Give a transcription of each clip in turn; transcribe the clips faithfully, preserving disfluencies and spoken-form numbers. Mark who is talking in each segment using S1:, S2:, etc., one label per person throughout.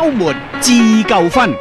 S1: 週末自夠分。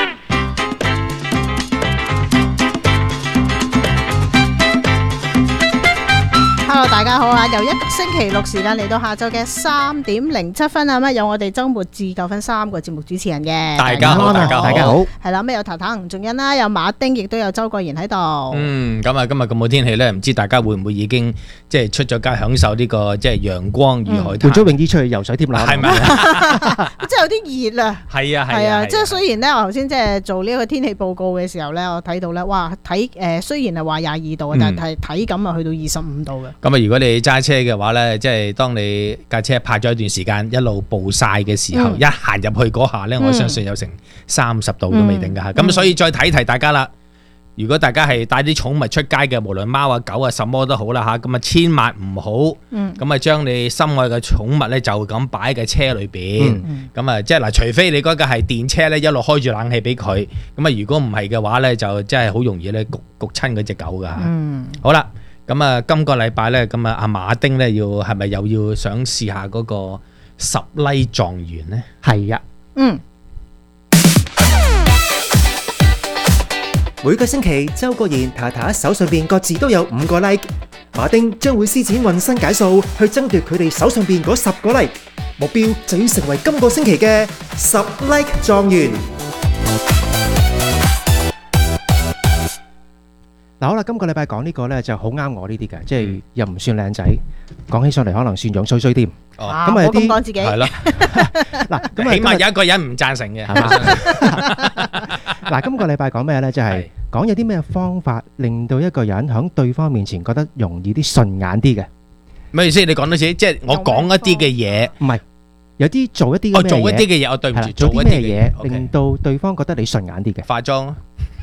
S2: Hello， 大家好啊！由一星期六時間嚟到下晝嘅三點零七分啊，咁有我哋週末自夠分三個節目主持人嘅。
S3: 大家好，大家好，大家好。
S2: 係啦，咁有譚譚吳仲恩啦，有馬丁，亦都有周國賢喺度。
S3: 嗯，咁啊，今日咁好天氣咧，唔知大家會唔會已經即係出咗街享受呢個即係陽光與海灘，
S4: 換咗泳衣出去游水添啦，
S3: 係咪？
S2: 即係有啲熱啊！
S3: 係啊，
S2: 係啊，即係雖然咧，我頭先即係做呢個天氣報告嘅時候咧，我睇到咧，哇，睇誒雖然係話廿二度啊，但係體感啊去到二十五度嘅。
S3: 咁啊，如果你揸車嘅話咧，即係當你架車泊咗一段時間，一路暴曬嘅時候，嗯、一行入去嗰下咧，我相信有成三十度都未定㗎嚇。咁、嗯、所以再提提大家啦，如果大家係帶啲寵物出街嘅，無論貓啊狗啊什麼都好啦嚇，咁啊千萬唔好，咁啊將你心愛嘅寵物咧就咁擺喺車裏邊，咁啊即係嗱，除非你嗰架係電車咧，一路開住冷氣俾佢，咁啊如果唔係嘅話咧，就真係好容易咧焗焗親嗰隻狗㗎嚇。嗯、好啦。咁啊，今個禮拜咧，咁啊，阿馬丁咧，要係咪又要想試下嗰個十厘狀元咧？
S4: 係啊，
S2: 嗯。
S5: 每個星期，周國賢、塔塔手上邊各自都有五個 like， 馬丁將會施展渾身解數去爭奪佢哋手上邊嗰十個 like， 目標就要成為今個星期嘅十 like 狀元。
S4: 嗱好啦，今個禮拜講呢個咧就好啱我呢啲嘅，即係又唔算靚仔，講起上嚟可能算樣衰衰添。
S3: 哦，
S2: 咁啊啲講自己
S3: 係咯。嗱，咁起碼有一個人唔贊成嘅。
S4: 嗱，今個禮拜講咩咧？就係講有啲咩方法令到一個人喺對方面前覺得容易啲順眼啲嘅。
S3: 咩意思？你講多次，即係我講一啲嘅嘢，
S4: 唔係有啲做一啲嘅嘢。
S3: 我做一啲嘅嘢，我對唔住，
S4: 做啲咩嘢令到對方覺得你順眼啲嘅？
S3: 化妝咯。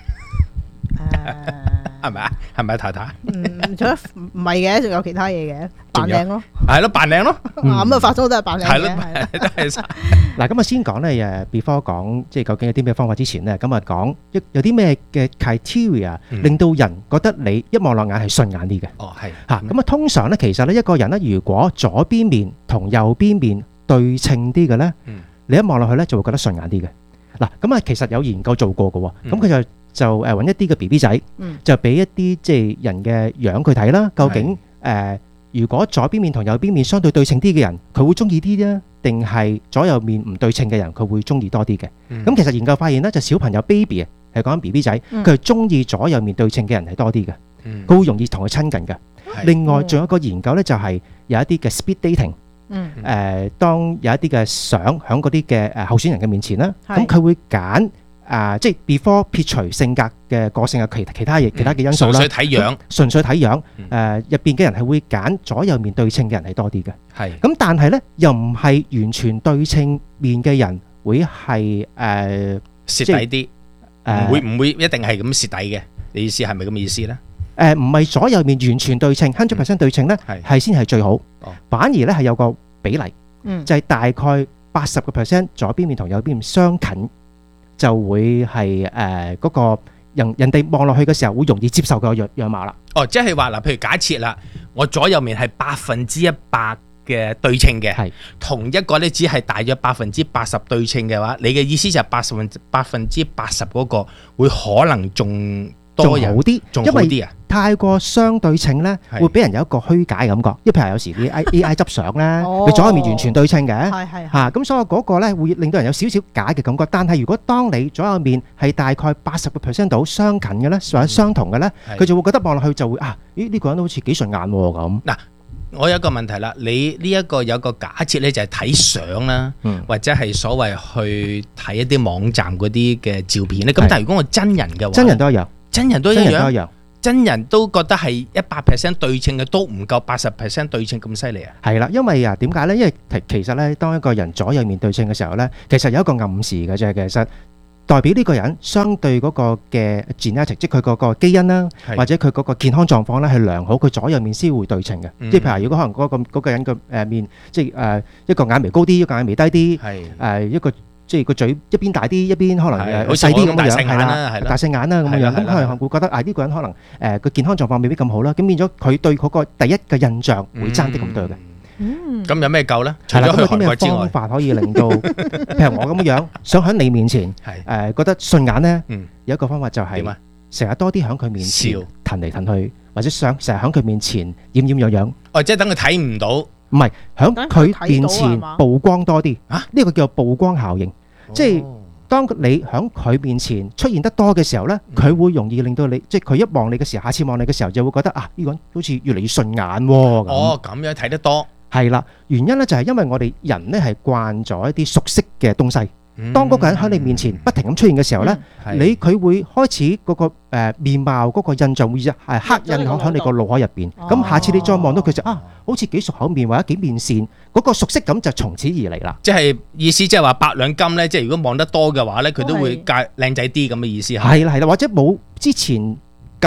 S3: 係咪啊？係咪啊？太太？
S2: 嗯，除咗唔係嘅，仲有其他嘢嘅，扮靚咯。
S3: 係咯，扮靚咯。
S2: 咁啊，化妝都係扮靚嘅。
S3: 係咯，都係晒。
S4: 嗱，咁啊，先講咧誒 ，before 講即係究竟有啲咩方法之前咧，咁啊講一有啲咩嘅 criteria 令到人覺得你一望落眼係順眼啲嘅。
S3: 哦，係。
S4: 嚇，咁啊，通常咧，其實咧一個人咧，如果左邊面同右邊面對稱啲嘅咧，你一望落去咧就會覺得順眼啲嘅。嗱，咁啊，其實有研究做過嘅喎，咁佢就。就誒揾一啲嘅 B B 仔，嗯、就俾一啲即係人嘅樣佢睇啦。究竟誒、呃，如果左邊面同右邊面相對對稱啲嘅人，佢會中意啲咧，定係左右面唔對稱嘅人，佢會中意多啲嘅？咁、嗯、其實研究發現咧，就小朋友 baby 啊，係講緊 B B 仔，佢係中意左右面對稱嘅人係多啲嘅，佢、嗯、會容易同佢親近嘅。嗯、另外仲有一個研究咧，就係有一啲嘅 speed dating，誒、嗯呃，當有一啲嘅相喺嗰啲嘅誒候選人嘅面前啦，咁佢、嗯、會揀。啊，即係 before 撇除性格嘅個性嘅其其他嘢，其他嘅因素啦。
S3: 純粹睇樣，
S4: 純粹睇樣。誒，入邊嘅人係會揀左右面對稱嘅人係多啲嘅。係。咁但係咧，又唔係完全對稱面嘅人會係誒
S3: 蝕底啲。誒，會唔會一定係咁蝕底嘅？你意思係咪咁嘅意思咧？誒，唔係左右面完全對稱，hundred percent對稱咧，係先係最好。哦。反而咧係有個比例，嗯，就係大概八十個 percent 左邊面同右邊面相近。就會係誒嗰個人人哋望落去嘅時候會容易接受佢個樣樣貌啦。哦，即係話嗱，譬如假設啦，我左右面係百分之一百嘅對稱嘅，係同一個咧只係大約百分之八十對稱嘅話，你嘅意思就係八十分百分之八十嗰個會可能仲多人好啲，仲好啲啊？太過相對稱咧，會俾人有一個虛假嘅感覺。因為譬如有時啲 A I 執相咧，你左右面完全對稱嘅，係係嚇，咁所以嗰個咧會令到人有少少假嘅感覺。但係如果當你左右面係大概八十個 percent 度相近嘅咧，或者相同嘅咧，佢就會覺得望落去就會啊，咦呢個人都好似幾順眼喎咁。嗱，我有一個問題啦，你呢一個有個假設咧，就係睇相啦，或者係所謂去睇一啲網站嗰啲嘅照片咧。咁但係如果我真人嘅話，真人都一樣，真人都一樣。真人都覺得係一百 percent 對稱嘅，都唔夠八十 percent 對稱咁犀利啊！係啦，因為啊點解咧？因為其其實咧，當一個人左右面對稱嘅時候咧，其實有一個暗示嘅啫。其實代表呢個人相對嗰個嘅 genetic，即係佢嗰個基因啦，或者佢嗰個健康狀況咧係良好，佢左右面先會對稱嘅。即係譬如如果可能嗰個嗰個人嘅誒面，即係誒一個眼眉高啲，一個眼眉低啲，誒一個。即係個嘴一邊大啲，一邊可能誒細啲咁樣樣，係啦，大細眼啦咁樣樣，咁可能會覺得啊呢個人可能誒個健康狀況未必咁好啦，咁變咗佢對嗰個第一嘅印象會爭啲咁多嘅。
S6: 咁有咩救咧？除
S3: 係啦，
S6: 咗去
S3: 咁有啲咩
S6: 韓國之外
S3: 方，法可以令到，譬如我咁樣想喺你面前誒覺得順眼咧？
S6: 嗯，
S3: 有一個方法就係
S6: 點啊？
S3: 成日多啲喺佢面前
S6: 笑
S3: 騰嚟騰去，或者想成日喺佢面前掩掩樣樣。
S6: 哦，即係等佢睇唔到。
S3: 唔係喺佢面前曝光多啲。啊，呢個叫曝光效應，即係當你喺佢面前出現得多嘅時候咧，佢會容易令到你，即係佢一望你嘅時候，下次望你嘅時候就會覺得啊，呢個人好似越嚟越順眼喎。
S6: 哦，咁樣睇得多。
S3: 係啦，原因咧就係因為我哋人咧係慣咗一啲熟悉嘅東西。當嗰個人喺你面前不停咁出現嘅時候咧，你佢會開始嗰個誒面貌嗰個印象會係刻印喺喺你個腦海入邊。咁下次你再望到佢就啊，好似幾熟口面或者幾面善，嗰個熟悉感就從此而嚟啦。
S6: 即係意思即係話八兩金咧，即係如果望得多嘅話咧，佢都會介靚仔啲咁嘅意思係。
S3: 係啦係啦，或者冇之前咁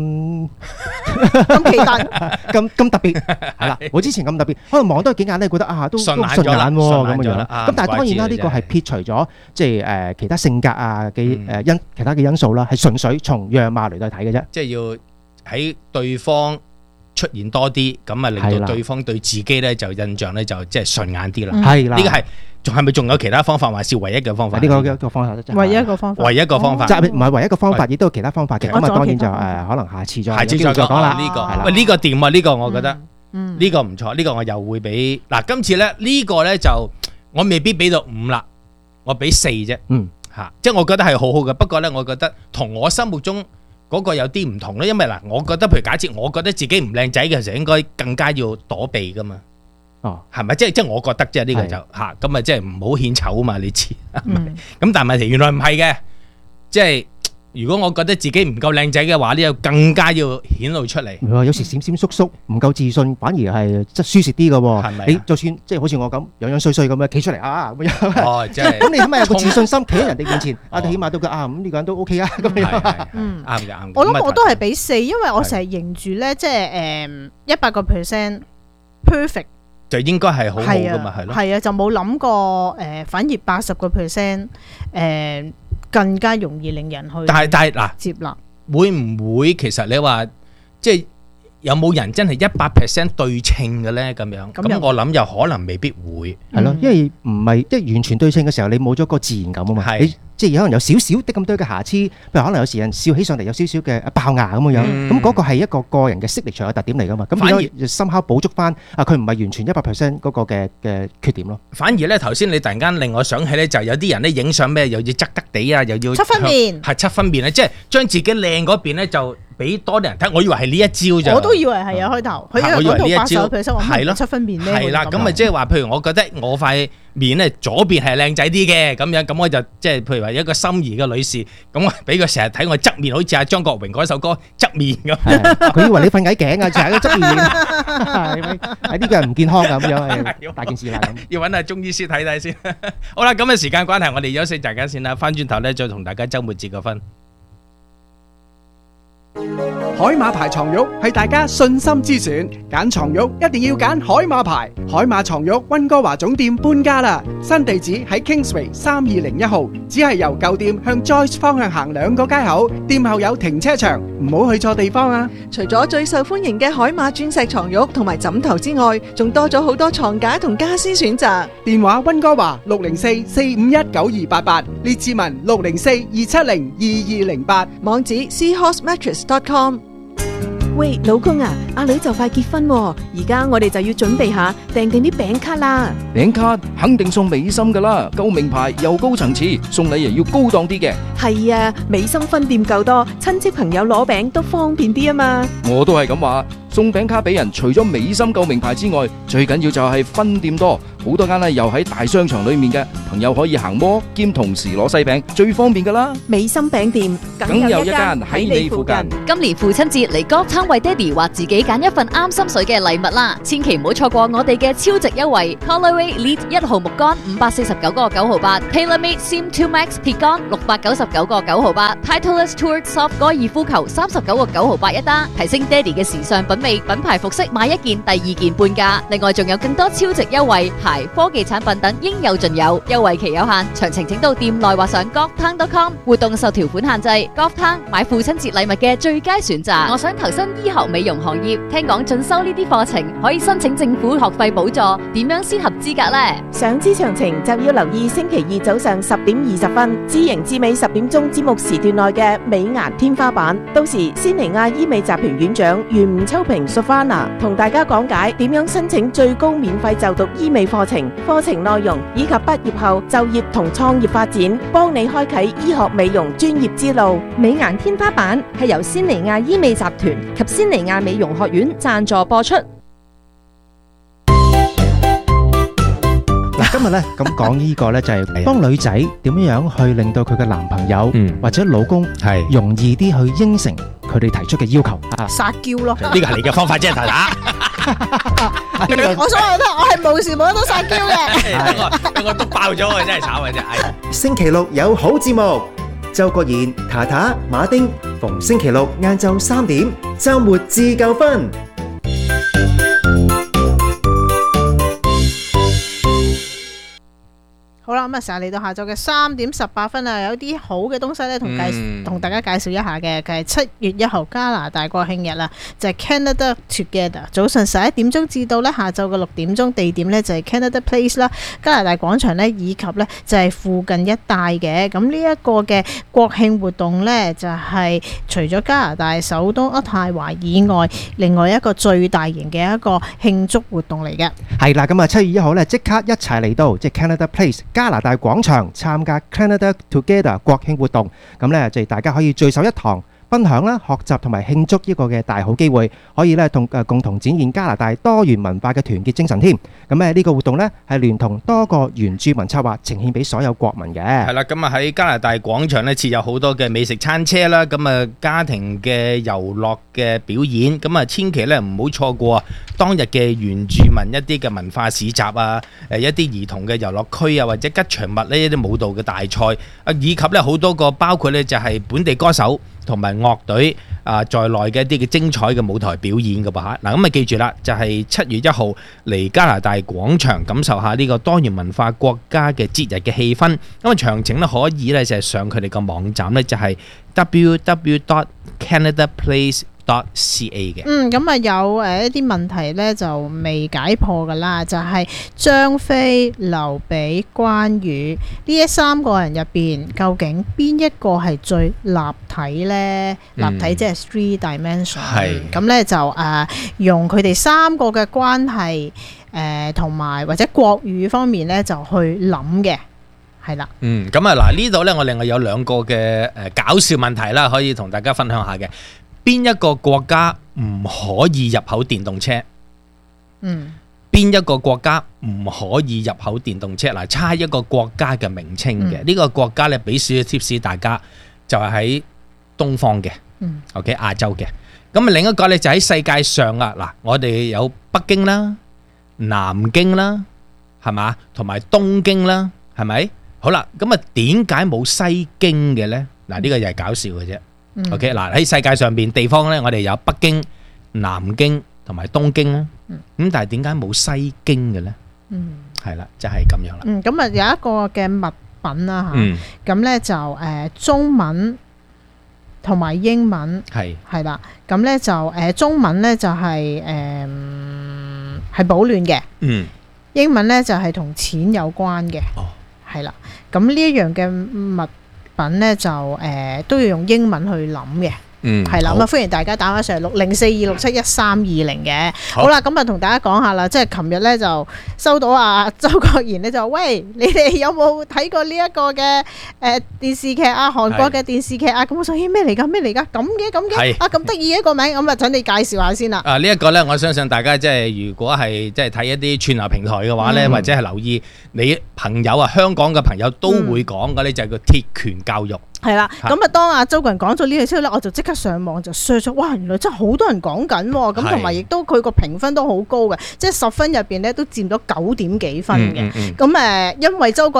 S2: 咁奇特，
S3: 咁咁特別係啦，冇之前咁特別，可能望多幾眼咧，覺得啊都都順眼喎咁樣。咁但係當然啦，呢個係撇除咗即係誒其他性格啊嘅誒因其他嘅因素啦，係純粹從樣貌嚟到睇嘅啫。
S6: 即係要喺對方出現多啲，咁啊令到對方對自己咧就印象咧就即係順眼啲啦。
S3: 係啦，
S6: 呢個係。仲係咪仲有其他方法，還是唯一嘅方法？
S3: 呢個一個方法，
S2: 唯一一個方法，
S6: 唯一一個方法，
S3: 即係唔係唯一一個方法，亦都有其他方法嘅。咁啊，當然就誒，可能下次再，下次再講啦。
S6: 呢個喂，呢個掂啊！呢個我覺得，呢個唔錯。呢個我又會俾嗱，今次咧呢個咧就我未必俾到五啦，我俾四啫。
S3: 嗯，
S6: 嚇，即係我覺得係好好嘅。不過咧，我覺得同我心目中嗰個有啲唔同咧，因為嗱，我覺得譬如假設我覺得自己唔靚仔嘅時候，應該更加要躲避噶嘛。哦，係咪？即係即係我覺得即係呢個就吓咁啊！即係唔好獻醜啊嘛，你知係咪？咁但係問題原來唔係嘅，即係如果我覺得自己唔夠靚仔嘅話，呢就更加要顯露出嚟。
S3: 有時閃閃縮縮唔夠自信，反而係即係輸蝕啲嘅。
S6: 係咪？
S3: 你就算即係好似我咁樣樣衰衰咁樣企出嚟啊咁樣。
S6: 哦，即係
S3: 咁你起碼有個自信心，企喺人哋面前，啊，起碼都覺啊咁呢個人都 OK 啊咁樣。
S2: 嗯，
S6: 啱嘅啱。
S2: 我諗我都係俾四，因為我成日認住咧，即係誒一百個 percent perfect。
S6: 就應該係好好噶嘛，係咯，
S2: 係啊，就冇諗過誒，反而八十個 percent 誒更加容易令人去。
S6: 但係但係嗱，
S2: 接納
S6: 會唔會其實你話即係有冇人真係一百 percent 對稱嘅咧？咁樣咁我諗又可能未必會
S3: 係咯，因為唔係即係完全對稱嘅時候，你冇咗個自然感啊嘛。係。即係可能有少少啲咁多嘅瑕疵，譬如可能有時人笑起上嚟有少少嘅爆牙咁樣樣，咁嗰個係一個個人嘅色力場嘅特點嚟噶嘛，咁變咗深刻補足翻啊，佢唔係完全一百 percent 嗰個嘅嘅缺點咯。
S6: 反而咧頭先你突然間令我想起咧，就有啲人咧影相咩又要側側地啊，又要
S2: 七分面，
S6: 係七分面咧，即係將自己靚嗰邊咧就俾多啲人睇。我以為係呢一招咋，
S2: 我都以為係啊開頭，佢
S6: 我以為呢一招
S2: 係咯七分面咧，
S6: 係啦，咁咪即係話，譬如我覺得我塊面咧左邊係靚仔啲嘅咁樣，咁我就即係譬如話一個心儀嘅女士，咁我俾佢成日睇我側面，好似阿張國榮嗰首歌側面咁。
S3: 佢以為你瞓緊頸啊，就係個側面，係呢個係唔健康噶咁樣，大件事啦。
S6: 要揾下中醫師睇睇先。好啦，咁嘅時間關係，我哋休息陣間先啦，翻轉頭咧再同大家週末節個分。
S1: 海馬牌床褥係大家信心之選，揀床褥一定要揀海馬牌。海馬床褥溫哥華總店搬家啦，新地址喺 Kingsway 三二零一號，只係由舊店向 Joyce 方向行兩個街口，店後有停車場，唔好去錯地方啊！
S7: 除咗最受歡迎嘅海馬鑽石床褥同埋枕頭之外，仲多咗好多床架同家私選擇。
S1: 電話溫哥華六零四四五一九二八八，列治文六零四二七零二二零八，
S7: 網址 seahorse mattress dot com。喂，老公啊，阿女就快結婚喎，而家我哋就要準備下訂定啲餅卡啦。
S8: 餅卡肯定送美心噶啦，夠名牌又高層次，送禮又要高檔啲嘅。
S7: 係啊，美心分店夠多，親戚朋友攞餅都方便啲啊嘛。
S8: 我都係咁話，送餅卡俾人，除咗美心夠名牌之外，最緊要就係分店多，好多間咧又喺大商場裏面嘅，朋友可以行摩兼同時攞西餅，最方便噶啦。
S7: 美心餅店
S8: 梗有一間喺你附近。
S9: 今年父親節嚟歌餐為爹哋或自己揀一份啱心水嘅禮物啦，千祈唔好錯過我哋嘅超值優惠 Holloway Lead 一號木杆五百四十九個九毫八 TaylorMade Sim two Max 鐵杆六百九十九個九毫八 Titleist Tour Soft 高爾夫球三十九個九毫八一打，提升爹哋嘅時尚品品味，品牌服飾買一件第二件半價。另外仲有更多超值優惠，鞋、科技產品等應有盡有，優惠期有限，詳情請到店內或上 golf town dot com。活動受條款限制 ，Golf Town 買父親節禮物嘅最佳選擇。我想投身醫學美容行業，聽講進修呢啲課程可以申請政府學費補助，點樣先合資格呢？
S7: 想知詳情就要留意星期二早上十點二十分，知型知美十點鐘節目時段內嘅美顏天花板。到時仙尼亞醫美集團院長袁吳秋平 Sofana 同大家講解點樣申請最高免費就讀醫美課程、課程內容以及畢業後就業同創業發展，幫你開啟醫學美容專業之路。
S10: 美顏天花板係由仙尼亞醫美集團及仙尼亞美容學院贊助播出。
S4: 今日咧咁講呢個咧就係幫女仔點樣去令到佢嘅男朋友或者老公係容易啲去應承佢哋提出嘅要求啊！
S2: 撒嬌咯，
S6: 呢個係你嘅方法啫，大打。
S2: 我想話咧，我係無時無刻都撒嬌嘅。
S6: 我我都爆咗啊！真係慘啊！真係。
S5: 星期六有好節目，周國賢、塔塔、馬丁，逢星期六晏晝三點，週末自夠分。
S2: 好啦，咁啊，成日嚟到下晝嘅三點十八分啊，有啲好嘅東西咧，同介同大家介紹一下嘅，佢係七月一號加拿大國慶日啦，就係 Canada Together， 早上十一點鐘至到咧下晝嘅六點鐘，地點咧就係 Canada Place 啦，加拿大廣場咧，以及咧就係附近一帶嘅。咁呢一個嘅國慶活動咧，就係除咗加拿大首都渥太華以外，另外一個最大型嘅一個慶祝活動嚟嘅。
S4: 係啦，咁啊七月一號咧，即刻一齊嚟到即係 Canada Place。加拿大廣場參加 Canada Together 國慶活動，咁咧就大家可以聚首一堂，分享啦、學習同埋慶祝呢個嘅大好機會，可以咧同誒共同展現加拿大多元文化嘅團結精神添。咁咧呢個活動咧係聯同多個原住民策劃，呈獻俾所有國民嘅。
S6: 係啦，咁啊喺加拿大廣場咧設有好多嘅美食餐車啦，咁啊家庭嘅遊樂嘅表演，咁啊千祈咧唔好錯過當日嘅原住民一啲嘅文化市集啊，誒一啲兒童嘅遊樂區啊，或者吉祥物呢一啲舞蹈嘅大賽啊，以及咧好多個包括咧就係本地歌手同埋樂隊啊在內嘅一啲嘅精彩嘅舞台表演嘅噃嚇。嗱咁啊記住啦，就係七月一號嚟加拿大廣場感受下呢個多元文化國家嘅節日嘅氣氛。咁啊詳情咧可以咧就係上佢哋個網站咧就係 w w w dot canada place dot c a 嘅。
S2: 嗯，咁啊有誒一啲問題咧就未解破噶啦，就係張飛、劉備、關羽呢一三個人入邊，究竟邊一個係最立體咧？立體即係 three dimension。係。咁咧就誒用佢哋三個嘅關係誒同埋或者國語方面咧就去諗嘅。係啦。
S6: 嗯，咁啊嗱呢度咧我另外有兩個嘅誒搞笑問題啦，可以同大家分享下嘅。邊一個國家唔可以入口電動車？嗯，邊一個國家唔可以入口電動車？嗱，猜一個國家嘅名稱嘅，呢、嗯、個國家咧俾少少 tips 大家，就係、是、喺東方嘅，嗯 ，OK 亞洲嘅。咁啊另一個咧就喺世界上啊，嗱，我哋有北京啦、南京啦，係嘛，同埋東京啦，係咪？好啦，咁啊點解冇西京嘅咧？嗱，呢個又係搞笑嘅啫。OK 嗱，喺世界上邊地方咧，我哋有北京、南京同埋東京啦。咁但係點解冇西京嘅咧？嗯，係啦，就係咁樣啦。
S2: 嗯，咁啊有一個嘅物品啦嚇，咁咧就誒中文同埋英文係係啦，咁咧就誒中文咧就係誒係保暖嘅，嗯，英文咧就係同錢有關嘅，哦，係啦，咁呢一樣嘅物品咧就誒、呃、都要用英文去諗嘅，嗯，係啦，咁啊歡迎大家打返上嚟六零四二六七一三二零嘅，好啦，咁啊同大家講下啦，即係琴日咧就收到啊周國賢咧就喂，你哋有冇睇過呢一個嘅誒、呃、電視劇啊，韓國嘅電視劇啊？咁我想咦咩嚟㗎？咩嚟㗎？咁嘅咁嘅啊咁得意嘅一個名，咁啊請你介紹下先啦。
S6: 啊呢一個咧，我相信大家即係如果係即係睇一啲串流平台嘅話咧，嗯、或者係留意你朋友啊，香港嘅朋友都會講嘅咧，就係個鐵拳教育。
S2: 係啦，咁啊當阿周國賢講咗呢樣之後咧，我就即刻上網就 search 咗，哇原來真係好多人講緊，咁同埋亦都佢個評分都好高嘅，即係十分入邊咧都佔咗九點幾分嘅。咁誒、嗯嗯嗯，因為周國賢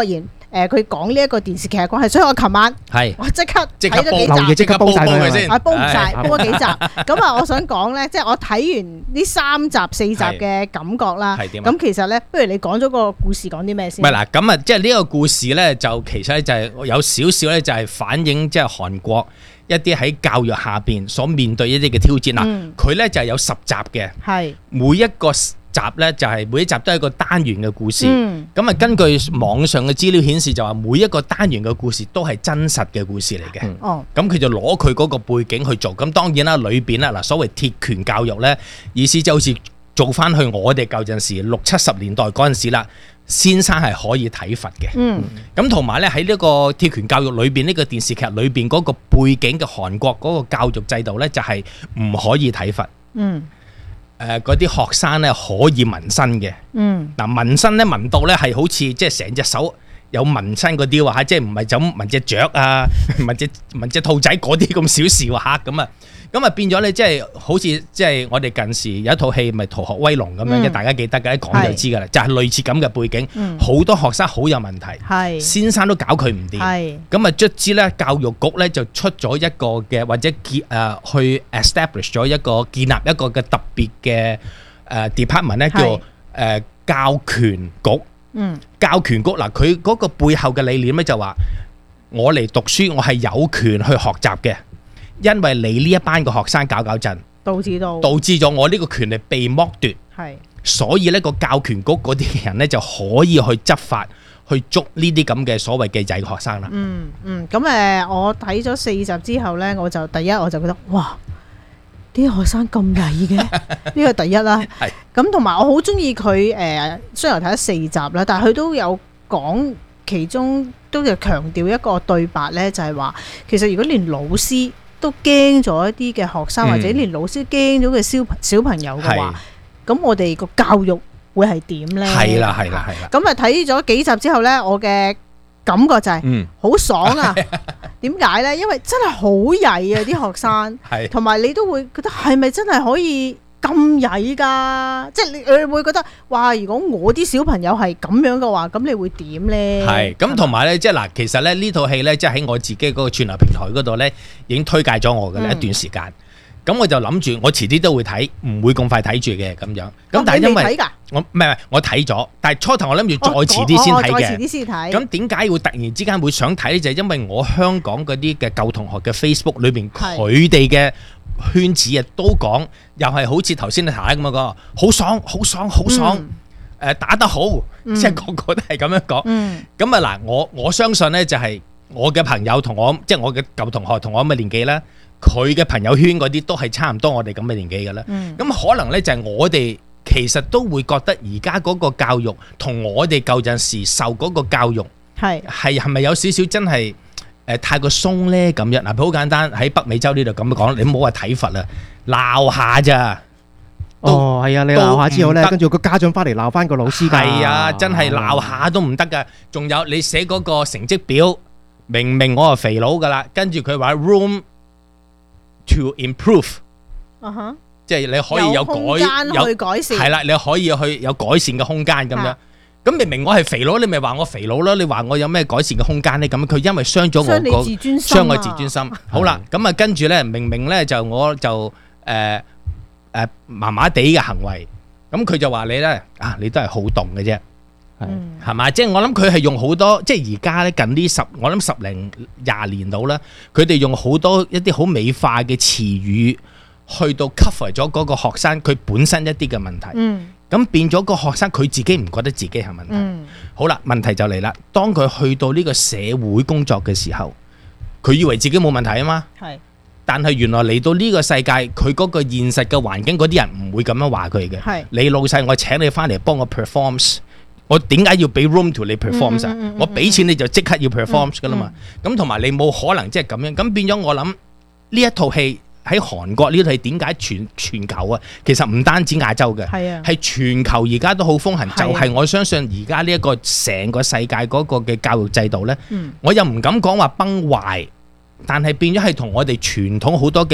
S2: 誒佢講呢一個電視劇嘅關係，所以我琴晚
S6: 係
S2: 我即刻
S6: 即刻
S2: 睇咗幾集，
S3: 即刻煲晒佢先，
S2: 啊煲唔晒，煲咗幾集。咁啊，我想講咧，即係我睇完呢三集四集嘅感覺啦。係點？咁其實咧，不如你講咗個故事講啲咩先？
S6: 唔係嗱，咁啊，即係呢個故事咧，就其實咧就係有少少咧，就係反映即係韓國一啲喺教育下邊所面對一啲嘅挑戰啦。佢咧就係有十集嘅，係每一個集咧就係每一集都係一個單元嘅故事。咁啊，根據網上嘅資料顯示，就話每一個單元嘅故事都係真實嘅故事嚟嘅。哦，咁佢就攞佢嗰個背景去做。咁當然啦，裏邊啦嗱，所謂鐵拳教育咧，意思就好似做翻去我哋舊陣時六七十年代嗰陣時啦。先生係可以體罰嘅，嗯，咁同埋咧喺呢個鐵拳教育裏邊，呢個電視劇裏邊嗰個背景嘅韓國嗰個教育制度咧，就係唔可以體罰，嗯，誒嗰啲學生咧可以紋身嘅，嗯，嗱紋身咧紋到咧係好似即係成隻手有紋身嗰啲喎嚇，即係唔係就咁紋隻雀啊，紋隻紋隻兔仔嗰啲咁小事喎嚇咁啊。咁啊變咗咧，即係好似即係我哋近時有一套戲咪《逃學威龍》咁樣嘅，大家記得嘅，一講就知㗎啦，就係類似咁嘅背景，好多學生好有問題，先生都搞佢唔掂，咁啊卒之咧教育局咧就出咗一個嘅或者建誒去 establish 咗一個建立一個嘅特別嘅誒 department 咧，叫誒教權局，教權局嗱佢嗰個背後嘅理念咧就話我嚟讀書，我係有權去學習嘅。因為你呢一班嘅學生搞搞震，導致到導致咗我呢個權力被剝奪，係，所以呢個教權局嗰啲人咧就可以去執法，去捉呢啲咁嘅所謂嘅曳學生啦。
S2: 嗯嗯，咁誒，我睇咗四集之後咧，我就第一我就覺得哇，啲學生咁曳嘅，呢個第一啦。係，咁同埋我好中意佢誒，雖然睇咗四集啦，但係佢都有講其中都有強調一個對白咧，就係話其實如果連老師都驚咗一啲嘅學生，或者連老師驚咗嘅小小朋友嘅話，咁我哋個教育會係點咧？係啦，係啦，係啦。咁啊睇咗幾集之後咧，我嘅感覺就係好爽啊！點解咧？因為真係好曳啊啲學生，同埋你都會覺得係咪真係可以咁曳㗎？即係你你會覺得哇！如果我啲小朋友係咁樣嘅話，咁你會點咧？
S6: 係咁，同埋咧，即係嗱，其實咧呢套戲咧，即係喺我自己嗰個串流平台嗰度咧，已經推介咗我嘅一段時間。咁我就諗住，我遲啲都會睇，唔會咁快睇住嘅咁樣。咁但係因為我唔係我睇咗，但係初頭我諗住再遲啲先睇嘅。再遲啲先睇。咁點解會突然之間會想睇咧？就係因為我香港嗰啲嘅舊同學嘅 Facebook 裏邊，佢哋嘅圈子啊都講，又係好似頭先你睇咁樣講，好爽，好爽，好爽，誒、嗯、打得好，嗯、即係個個都係咁樣講。咁啊嗱，我我相信咧就係我嘅朋友同我，即係我嘅舊同學同我咁嘅年紀啦，佢嘅朋友圈嗰啲都係差唔多我哋咁嘅年紀㗎啦。咁、嗯、可能咧就係我哋其實都會覺得而家嗰個教育同我哋舊陣時受嗰個教育係係係咪有少少真係？誒太過鬆咧咁樣嗱，好簡單喺北美洲呢度咁講，你唔好話體罰啦，鬧下咋？
S3: 哦，係啊，你鬧下之後咧，跟住個家長翻嚟鬧翻個老師㗎。
S6: 係啊，真係鬧下都唔得㗎。仲有你寫嗰個成績表，明明我係肥佬㗎啦，跟住佢話 room to improve，啊哈，即係你可以有改有去改善，係啦，你可以去有改善嘅空間咁樣。咁明明我係肥佬，你咪話我肥佬咯？你話我有咩改善嘅空間咧？咁佢因為傷咗我個傷我自尊心。好啦，咁啊跟住咧，明明咧就我就誒誒麻麻地嘅行為，咁佢就話你咧啊，你都係好動嘅啫，係係嘛？即係我諗佢係用好多，即係而家咧近呢十，我諗十零廿年度啦，佢哋用好多一啲好美化嘅詞語去到 cover 咗嗰個學生佢本身一啲嘅問題。嗯。咁變咗個學生佢自己唔覺得自己係問題。嗯、好啦，問題就嚟啦。當佢去到呢個社會工作嘅時候，佢以為自己冇問題啊嘛。係。但係原來嚟到呢個世界，佢嗰個現實嘅環境，嗰啲人唔會咁樣話佢嘅。係。你老細，我請你翻嚟幫我 perform， 我點解要俾 room to 你 perform 啊？嗯嗯嗯嗯、我俾錢你就即刻要 perform 噶啦嘛。咁同埋你冇可能即係咁樣。咁變咗我諗呢一套戲。喺韓國呢度係點解全全球啊？其實唔單止亞洲嘅，係啊，係全球而家都好風行。就係我相信而家呢一個成個世界嗰個嘅教育制度呢，我又唔敢講話崩壞，但係變咗係同我哋傳統好多嘅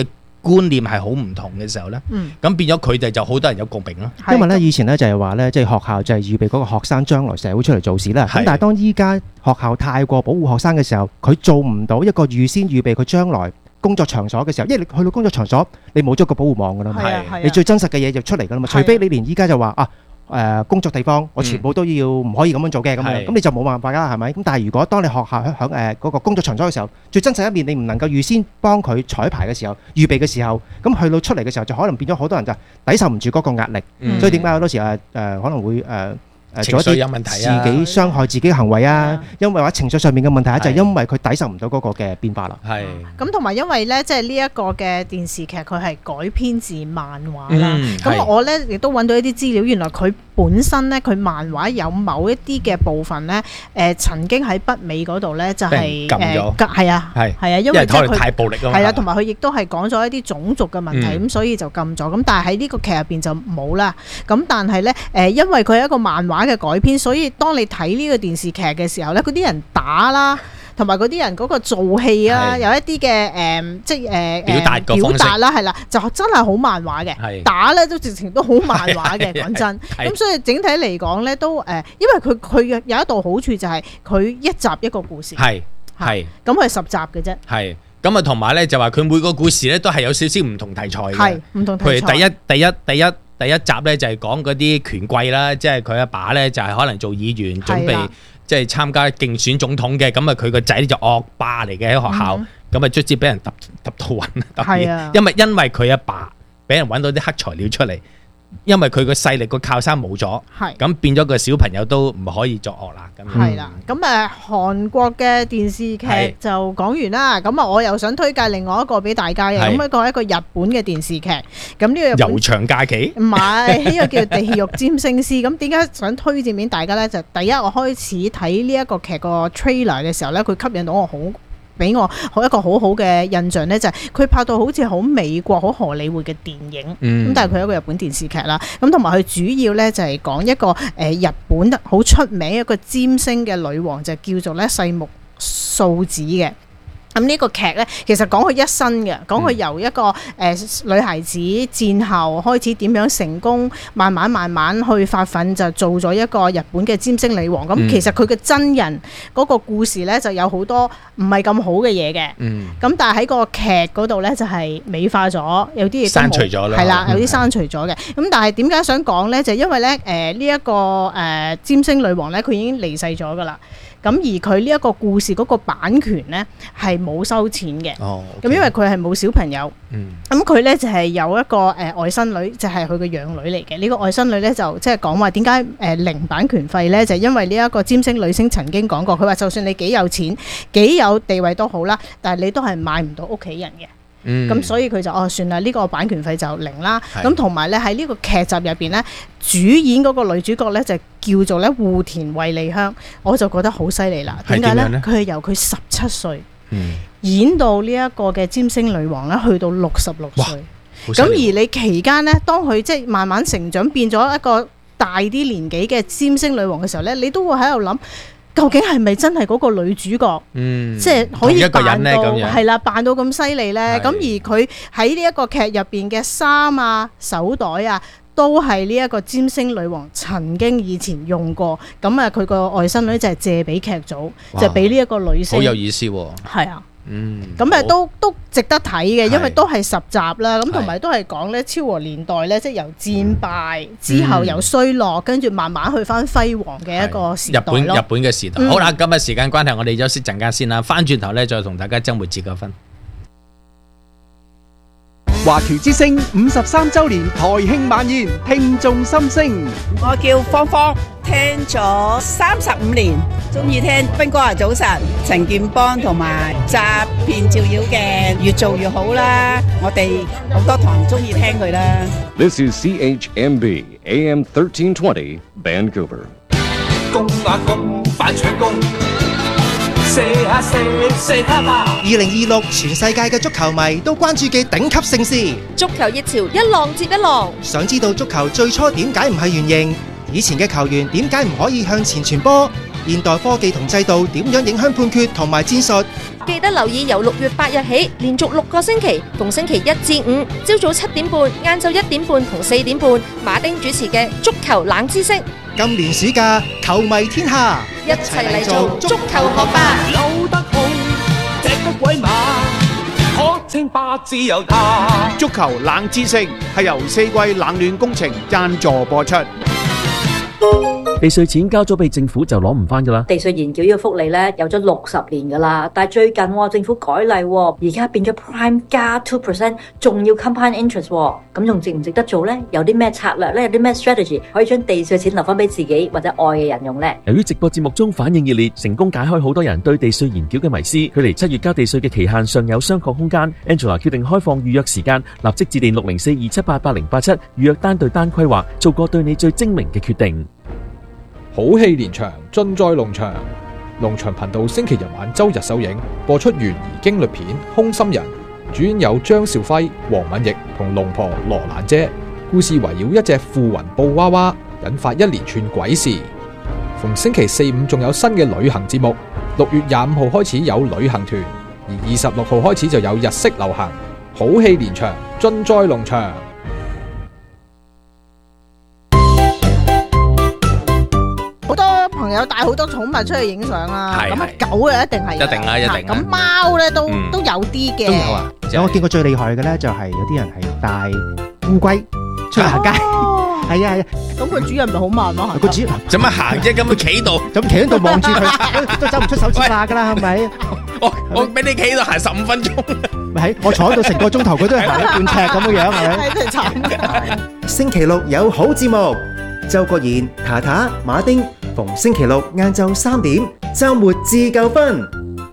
S6: 觀念係好唔同嘅時候咧，咁、嗯、變咗佢哋就好多人有共鳴咯。
S3: 因為咧以前咧就係話咧，即係學校就係預備嗰個學生將來社會出嚟做事啦。咁但係當依家學校太過保護學生嘅時候，佢做唔到一個預先預備佢將來工作場所嘅時候，因為你去到工作場所，你冇咗個保護網噶啦嘛，你最真實嘅嘢就出嚟噶啦嘛。除非你連依家就話啊。誒工作地方，我全部都要唔可以咁樣做嘅咁樣，咁你就冇辦法啦，係咪？咁但係如果當你學校喺響誒嗰個工作場所嘅時候，最真實一面你唔能夠預先幫佢彩排嘅時候、預備嘅時候，咁去到出嚟嘅時候就可能變咗好多人就抵受唔住嗰個壓力，所以點解好多時誒誒可能會誒誒做一啲自己傷害自己嘅行為啊？因為話情緒上面嘅問題咧，就係因為佢抵受唔到嗰個嘅變化啦。係。咁同埋因為咧，即係呢一個嘅電視劇佢係改編自漫畫啦。咁我咧亦都揾到一啲資料，原來佢本身咧，佢漫畫有某一啲嘅部分咧，誒曾經喺北美嗰度咧就係誒係啊，係係啊，因為即係佢太暴力啊嘛，係啦，同埋佢亦都係講咗一啲種族嘅問題，咁所以就禁咗。咁但係喺呢個劇入邊就冇啦。咁但係咧誒，因為佢係一個漫畫嘅改編，所以當你睇呢個電視劇嘅時候咧，嗰啲人打啦。同埋嗰啲人嗰個做戲啊，有一啲嘅誒，即係誒表達表達啦，係啦，就真係好漫畫嘅，打咧都直情都好漫畫嘅，講真。咁所以整體嚟講咧，都誒，因為佢佢有一度好處就係佢一集一個故事，係係，咁佢係十集嘅啫，係。咁啊，同埋咧就話佢每個故事咧都係有少少唔同題材嘅，係唔同題材。譬如第一第一第一第一集咧就係講嗰啲權貴啦，即係佢阿爸咧就係可能做議員準備。即係參加競選總統嘅，咁啊佢個仔就惡霸嚟嘅喺學校，咁啊卒之俾人揼揼到暈，係啊，因為因為佢阿爸俾人揾到啲黑材料出嚟，因為佢個勢力個靠山冇咗，係咁變咗個小朋友都唔可以作惡啦，咁係啦，咁誒韓國嘅電視劇就講完啦，咁啊我又想推介另外一個俾大家嘅，咁一個係一個日本嘅電視劇，咁呢個悠長假期唔係呢個叫《地獄占星師》，咁點解想推薦俾大家咧？就第一我開始睇呢一個劇個 trailer 嘅時候咧，佢吸引到我好。俾我好一個好好嘅印象咧，就係佢拍到好似好美國、好荷里活嘅電影，咁、嗯、但係佢係一個日本電視劇啦。咁同埋佢主要咧就係講一個誒日本好出名一個占星嘅女王，就叫做咧細木素子嘅。咁呢個劇咧，其實講佢一生嘅，講佢由一個誒、呃、女孩子戰後開始點樣成功，慢慢慢慢去發奮，就做咗一個日本嘅占星女王。咁、嗯、其實佢嘅真人嗰個故事咧，就有好多唔係咁好嘅嘢嘅。咁、嗯、但係喺個劇嗰度咧，就係美化咗，有啲嘢刪除咗啦，係啦，有啲刪除咗嘅。咁、嗯、但係點解想講咧？就因為咧，誒呢一個誒占星女王咧，佢已經離世咗噶啦。咁而佢呢一個故事嗰個版權咧係冇收錢嘅，咁、oh, okay. 因為佢係冇小朋友，咁佢咧就係有一個誒、呃、外甥女，就係佢嘅養女嚟嘅。呢、這個外甥女咧就即係講話點解誒零版權費咧，就係、因為呢一個占星女星曾經講過，佢話就算你幾有錢、幾有地位都好啦，但係你都係買唔到屋企人嘅。咁、嗯、所以佢就哦算啦，呢、這個版權費就零啦。咁同埋咧喺呢個劇集入邊咧，主演嗰個女主角咧就叫做咧戶田惠梨香，我就覺得好犀利啦。點解咧？佢係由佢十七歲演到呢一個嘅占星女王咧，去到六十六歲。咁而你期間咧，當佢即係慢慢成長，變咗一個大啲年紀嘅占星女王嘅時候咧，你都會喺度諗。究竟係咪真係嗰個女主角？嗯，即係可以扮到係啦，扮到咁犀利咧。咁而佢喺呢一個劇入邊嘅衫啊、手袋啊，都係呢一個占星女王曾經以前用過。咁啊，佢個外甥女就係借俾劇組，就俾呢一個女星。好有意思喎！係啊。嗯，咁誒都都值得睇嘅，因為都係十集啦，咁同埋都係講咧昭和年代咧，即係由戰敗之後由衰落，跟住慢慢去翻輝煌嘅一個時代咯。日本日本嘅時代。嗯、好啦，今日時間關係，我哋休息陣間先啦，翻轉頭咧再同大家周末節個分。
S1: 華僑之聲五十三週年台慶晚宴，聽眾心聲。我叫芳芳，聽咗三十五年，中意聽斌哥啊早晨，陳建邦同埋詐騙照妖嘅，越做越好啦。我哋好多堂中意聽佢啦。This is C H M B A M thirteen twenty Vancouver。公啊公，反搶攻。二零二六全世界嘅足球迷都關注嘅頂級盛事，足球熱潮一浪接一浪。想知道足球最初點解唔係圓形？以前嘅球員點解唔可以向前傳波？
S5: 現代科技同制度點樣影響判決同埋戰術。
S10: 記得留意由六月八日起，連續六個星期，逢星期一至五，朝早七點半、晏晝一點半同四點半，馬丁主持嘅足球冷知識。
S5: 今年暑假，球迷天下，
S10: 一齊嚟做足球學霸。
S11: 扭得好，隻得鬼馬，可稱霸自由他。
S1: 足球冷知識係由四季冷暖工程贊助播出。
S12: 地稅錢交咗俾政府就攞唔翻噶啦。
S13: 地稅延繳呢個福利咧有咗六十年噶啦，但係最近政府改例，而家變咗 Prime 加 two percent， 仲要 compound interest， 咁仲值唔值得做呢？有啲咩策略呢？有啲咩 strategy 可以將地稅錢留翻俾自己或者愛嘅人用呢？
S12: 由於直播節目中反應熱烈，成功解開好多人對地稅延繳嘅迷思，距離七月交地稅嘅期限尚有商榷空間。Angela 決定開放預約時間，立即致電六零四二七八八零八七預約單對單規劃，做個對你最精明嘅決定。
S14: 好戲連場，盡在龍翔。龍翔頻道星期日晚周日首映，播出懸疑驚慄片《空心人》，主演有張兆輝、黃敏奕同龍婆羅蘭姐。故事圍繞一隻附雲布娃娃，引發一連串鬼事。逢星期四五仲有新嘅旅行節目，六月廿五號開始有旅行團，而二十六號開始就有日式流行。好戲連場，盡在龍翔。
S2: 好多朋友帶好多寵物出去影相啦，咁啊狗啊一定係，
S6: 一定啊一定。
S2: 咁貓咧都都有啲嘅，
S3: 都有啊。我見過最厲害嘅咧，就係有啲人係帶烏龜出去行街，係啊係啊。
S2: 咁個主人咪好慢咯，
S3: 個主人
S6: 做乜行啫？咁佢企度，
S3: 咁企喺度望住佢，都走唔出手指罅噶啦，係咪？
S6: 我我俾你企喺度行十五分鐘，
S3: 咪係我坐喺度成個鐘頭，佢都係行一半尺咁嘅樣，係咪？
S2: 真係慘。
S5: 星期六有好節目，周國賢、塔塔、馬丁，逢星期六晏晝三點，週末自夠分。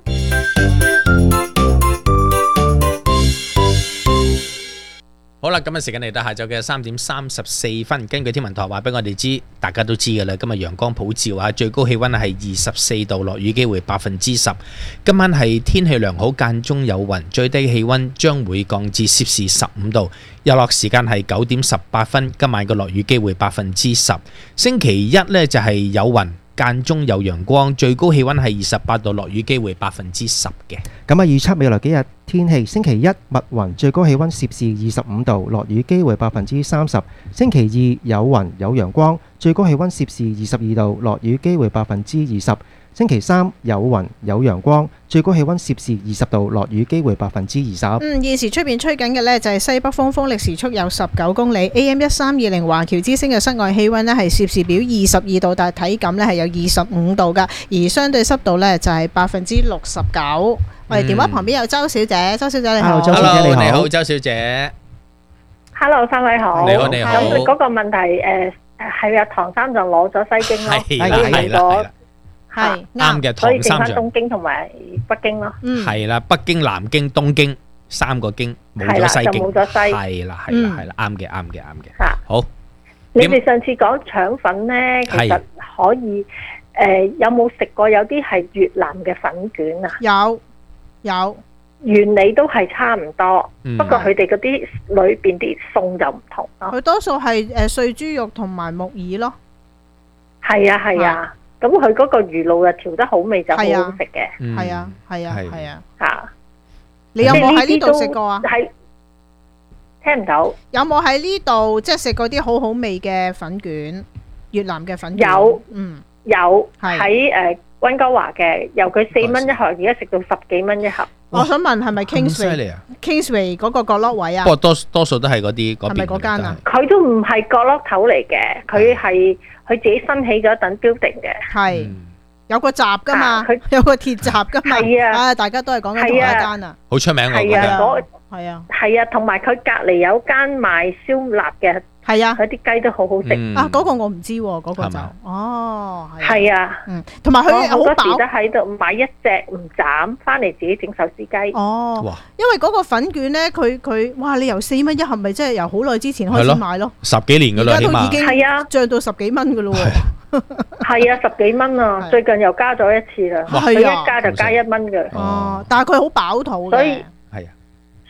S6: 好啦，今日時間嚟到下晝嘅三點三十四分。根據天文台話俾我哋知，大家都知噶啦。今日陽光普照啊，最高氣溫係二十四度，落雨機會百分之十。今晚係天氣良好，間中有雲，最低氣溫將會降至攝氏十五度。日落時間係九點十八分。今晚嘅落雨機會百分之十。星期一呢，就係有雲，間中有陽光，最高氣溫係二十八度，落雨機會百分之十嘅。
S3: 咁啊，預測未來幾日天氣，星期一密雲，最高氣溫攝氏二十五度，落雨機會百分之三十。星期二有雲有陽光，最高氣溫攝氏二十二度，落雨機會百分之二十。星期三有雲有陽光，最高氣溫攝氏二十度，落雨機會百分之二十。
S2: 嗯，現時出邊吹緊嘅呢就係西北風，風力時速有十九公里。A M 一三二零華僑之星嘅室外氣溫呢係攝氏表二十二度，但係體感呢係有二十五度噶，而相對濕度呢就係百分之六十九。我哋電話旁邊有周小姐，周小姐你好。
S3: 周小姐你好。
S6: 你好，周小姐。
S15: Hello， 三位好。
S6: 你好，你好。
S15: 咁嗰個問題誒係啊，唐三就攞咗西京咯，
S6: 係啦係啦。
S2: 係
S6: 啱嘅，
S15: 所以剩翻
S6: 唐三就
S15: 東京同埋北京咯。
S2: 嗯，
S6: 係啦，北京、南京、東京三個京冇咗西京，
S15: 冇咗西。
S6: 係啦係啦係啦，啱嘅啱嘅啱嘅。
S15: 嚇，
S6: 好。
S15: 你哋上次講腸粉咧，其實可以誒，有冇食過有啲係越南嘅粉卷啊？
S2: 有有，
S15: 原理都係差唔多，不過佢哋嗰啲裏邊啲餸就唔同咯。
S2: 佢多數係誒碎豬肉同埋木耳咯。
S15: 係啊係啊。咁佢嗰個魚露啊調得好味就好好食嘅，
S2: 係啊係啊係啊
S15: 嚇！
S2: 你有冇喺呢度食過啊？
S15: 係聽唔到。
S2: 有冇喺呢度即係食過啲好好味嘅粉卷？越南嘅粉卷
S15: 有，
S2: 嗯
S15: 有喺誒溫哥華嘅，由佢四蚊一盒，而家食到十幾蚊一盒。
S2: 我想問係咪 Kingsway？Kingsway 嗰個角落位啊？
S6: 不過多多數都係嗰啲嗰邊。係咪
S2: 嗰間啊？
S15: 佢都唔係角落頭嚟嘅，佢係。佢自己新起咗一棟 building 嘅，
S2: 係有個閘噶嘛，佢有個鐵閘噶嘛，係啊，啊大家都係講緊同一間啊，
S6: 好出名我覺得，
S15: 係啊，係啊，同埋佢隔離有間賣燒臘嘅，
S2: 係啊，
S15: 佢啲雞都好好食
S2: 啊，嗰個我唔知喎，嗰個就哦，
S15: 係啊，
S2: 嗯，同埋佢好
S15: 多時都喺度買一隻唔斬，翻嚟自己整壽司雞，
S2: 哦，因為嗰個粉卷咧，佢佢哇，你由四蚊一盒，咪即係由好耐之前開始買咯，
S6: 十幾年噶啦，起碼，而家都已經
S15: 係啊，
S2: 漲到十幾蚊噶咯喎，
S15: 係啊，十幾蚊啊，最近又加咗一次啦，佢一加就加一蚊嘅，
S2: 哦，但係佢好飽肚嘅，
S15: 所以。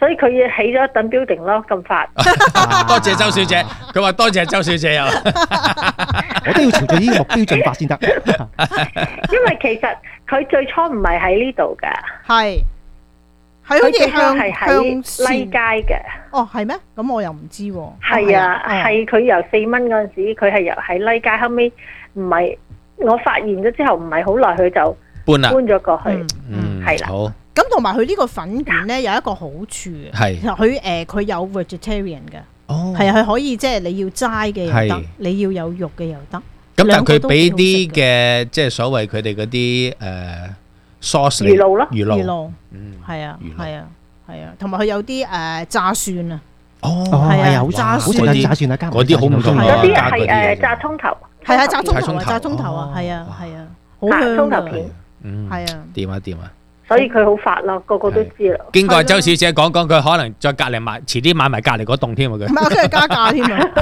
S15: 所以佢起咗一等 building 咯，咁快。
S6: 多謝周小姐，佢話多謝周小姐啊，
S4: 我都要朝住呢個目標進發先得。
S15: 因為其實佢最初唔係喺呢度㗎，
S2: 係係好似向
S15: 係喺麗街嘅。
S2: 哦，係咩？咁我又唔知喎。
S15: 係啊，係佢由四蚊嗰陣時，佢係由喺麗街，後尾唔係我發現咗之後，唔係好耐佢就
S6: 搬啦，
S15: 搬咗過去。
S6: 嗯，
S15: 係啦。
S6: 好。
S2: 咁同埋佢呢個粉卷咧有一個好處，
S6: 係
S2: 佢誒佢有 vegetarian 嘅，
S6: 哦，
S2: 係啊，佢可以即係你要齋嘅又得，你要有肉嘅又得。
S6: 咁但係佢俾啲嘅即係所謂佢哋嗰啲誒 sauce
S15: 魚露咯，
S6: 魚露，
S2: 魚露，嗯，係啊，係啊，係啊，同埋佢有啲誒炸蒜啊，
S6: 哦，
S2: 係啊，好炸蒜，
S4: 好食炸蒜啊，加
S6: 嗰啲好唔同啊，
S15: 有啲係誒炸葱頭，
S2: 係啊，炸葱頭啊，炸葱頭啊，係啊，係啊，好香
S15: 葱頭片，
S6: 嗯，
S2: 係啊，
S6: 掂啊掂啊！
S15: 所以佢好發咯，個個都知啦。
S6: 經過周小姐講講，佢可能再隔離買，遲啲買埋隔離嗰棟添啊！佢
S2: 唔係，我跟住加價添啊！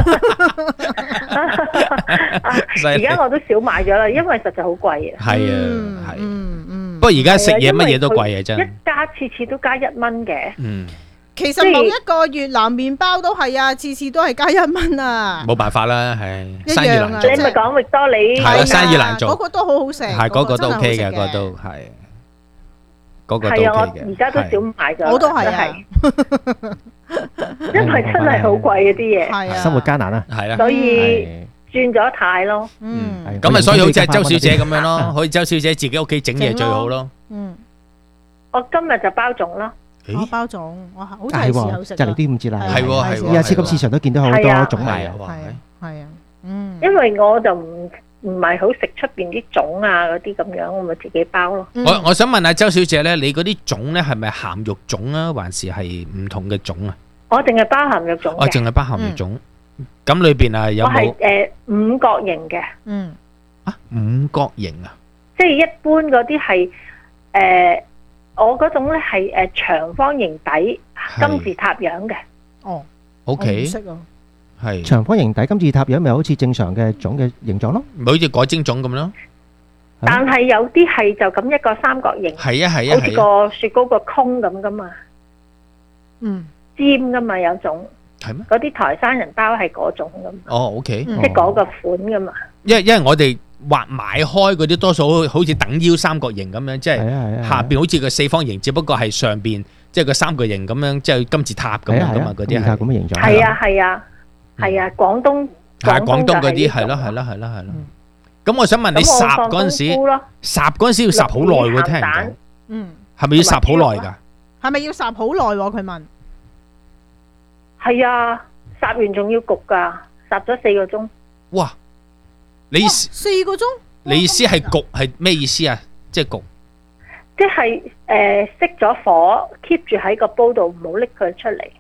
S15: 而家我都少買咗啦，因為實在好貴啊。
S6: 係啊，係。嗯嗯。不過而家食嘢乜嘢都貴啊，真係。
S15: 一加次次都加一蚊嘅。
S6: 嗯。
S2: 其實某一個越南麵包都係啊，次次都係加一蚊啊。
S6: 冇辦法啦，係。
S2: 一樣啊！
S15: 你咪講域多利。
S6: 係啊，生意難做。
S2: 嗰個都好好食。
S6: 係嗰個都 OK 嘅，嗰個都係。
S15: 係啊，我而家都少買咗，
S2: 我都係啊，
S15: 因為真係好貴嗰啲嘢，
S2: 係啊，
S4: 生活艱難啊，
S6: 係啦，
S15: 所以轉咗態咯，
S2: 嗯，
S6: 咁咪所以好似係周小姐咁樣咯，好似周小姐自己屋企整嘢最好咯，
S2: 嗯，
S15: 我今日就包粽咯，
S2: 我包粽，我好似係時候食，
S4: 就嚟端午節啦，
S6: 係喎係喎，
S4: 而家超級市場都見到好多粽賣啊，
S2: 係啊係啊，嗯，
S15: 因為我就唔。唔係好食出邊啲粽啊嗰啲咁樣，我咪自己包咯。
S6: 我我想問下周小姐咧，你嗰啲粽咧係咪鹹肉粽啊，還是係唔同嘅粽啊？
S15: 我淨係包鹹肉粽。
S6: 我淨係包鹹肉粽。咁裏邊啊有冇？
S15: 我係誒五角形嘅。
S2: 嗯。
S6: 啊，五角形啊？
S15: 即係一般嗰啲係誒，我嗰種咧係誒長方形底金字塔樣嘅。
S2: 哦。
S6: O K。
S2: 唔識啊。
S6: 係
S4: 長方形底金字塔樣，咪好似正常嘅粽嘅形狀咯，
S6: 咪好似改蒸粽咁咯。
S15: 但係有啲係就咁一個三角形，
S6: 係啊係啊，
S15: 好似個雪糕個空咁噶嘛。
S2: 嗯，
S15: 尖噶嘛有種。
S6: 係咩？
S15: 嗰啲台山人包係嗰種噶嘛。
S6: 哦 ，OK，
S15: 即係嗰個款噶嘛。
S6: 因為因為我哋畫買開嗰啲多數好似等腰三角形咁樣，即係下邊好似個四方形，只不過係上邊即係個三角形咁樣，即係金字塔咁樣噶嘛，嗰啲係
S4: 咁嘅形狀。
S15: 係啊係啊。係啊，廣東
S6: 係廣東嗰啲係咯係咯係咯係咯。咁我想問你烚嗰陣時，烚嗰陣時要烚好耐喎，聽人講。
S2: 嗯。
S6: 係咪要烚好耐㗎？
S2: 係咪要烚好耐？佢問。
S15: 係啊，烚完仲要焗㗎，烚咗四個鐘。
S6: 哇！你
S2: 四個鐘？
S6: 你意思係焗係咩意思啊？即係焗。
S15: 即係誒熄咗火 ，keep 住喺個煲度，唔好拎佢出嚟。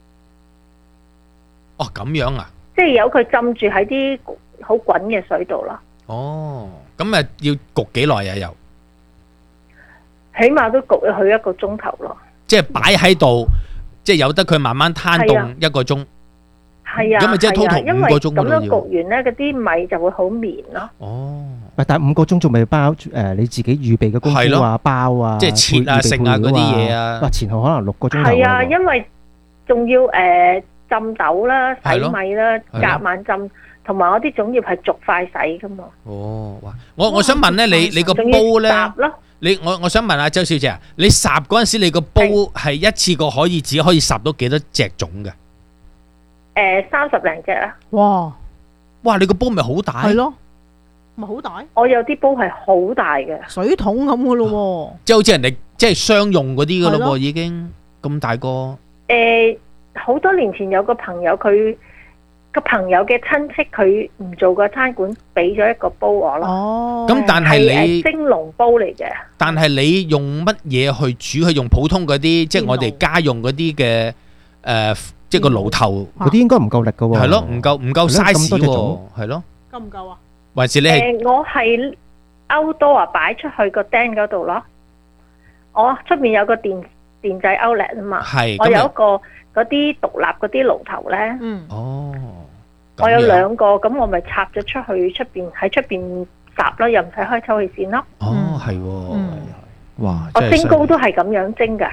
S6: 哦，咁樣啊！
S15: 即係由佢浸住喺啲好滾嘅水度啦。
S6: 哦，咁啊要焗幾耐啊？又
S15: 起碼都焗咗佢一個鐘頭咯。
S6: 即係擺喺度，即係由得佢慢慢攤凍一個鐘。
S15: 係啊，
S6: 咁咪即係 total 五個鐘
S15: 咁樣焗完咧，嗰啲米就會好綿咯。
S6: 哦，
S4: 但係五個鐘仲未包誒你自己預備嘅功夫啊、包啊、
S6: 即係切啊、食啊嗰啲嘢啊。
S4: 哇，前後可能六個鐘頭。
S15: 係啊，因為仲要誒。浸豆啦、洗米啦、夾晚浸，同埋我啲粽葉係逐塊洗噶嘛。
S6: 哦，哇！我我想問咧，你你個煲咧，你我我想問下周小姐啊，你烚嗰陣時，你個煲係一次過可以只可以烚到幾多隻粽嘅？
S15: 誒，三十零隻啊！
S2: 哇！
S6: 哇！你個煲咪好大？
S2: 係咯，咪好大？
S15: 我有啲煲係好大嘅，
S2: 水桶咁嘅咯。
S6: 即係好似人哋即係商用嗰啲嘅咯喎，已經咁大個。
S15: 誒。好多年前有個朋友，佢個朋友嘅親戚，佢唔做個餐館，俾咗一個煲我咯。
S2: 哦，
S6: 咁但係你
S15: 蒸籠煲嚟嘅。但
S6: 係你用乜嘢去煮？係用普通嗰啲，即係我哋家用嗰啲嘅誒，即係個爐頭
S4: 嗰啲應該唔夠力㗎喎。
S6: 係咯，唔夠唔夠 size 喎，係咯。
S2: 夠唔夠啊？
S6: 還是你係？
S15: 誒，我係歐多啊，擺出去個釘嗰度咯。我出面有個電電仔 outlet 啊嘛。係。我有一個。嗰啲獨立嗰啲爐頭咧，嗯，哦，我有兩個，咁我咪插咗出去出邊喺出邊烚咯，又唔使開抽氣扇咯。
S6: 哦，係喎，哇！
S15: 我蒸糕都係咁樣蒸噶。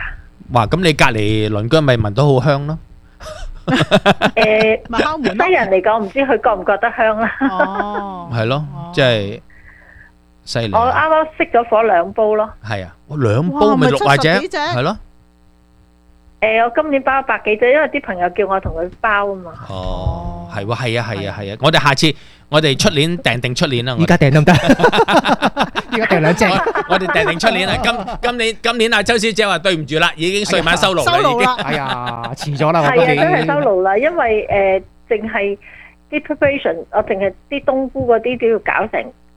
S6: 哇！咁你隔離鄰居咪聞到好香咯？
S15: 誒，西人嚟講唔知佢覺唔覺得香啦。
S2: 哦，
S6: 係咯，即係犀利。
S15: 我啱啱熄咗火兩煲咯。
S6: 係啊，我兩煲咪六或者係咯。
S15: 誒，我今年包百幾隻，因為啲朋友叫我同佢包啊嘛。
S6: 哦，係喎，係啊，係啊，係啊，我哋下次我哋出年訂定出年啦。
S3: 依家訂得唔得？依家訂兩隻。
S6: 我哋訂定出年啦。今今年今年阿周小姐話對唔住啦，已經歲晚收爐啦，已經。
S3: 哎呀，遲咗啦。
S15: 係啊，真係收爐啦，因為誒淨係啲 preparation，我淨係啲冬菇嗰啲都要搞成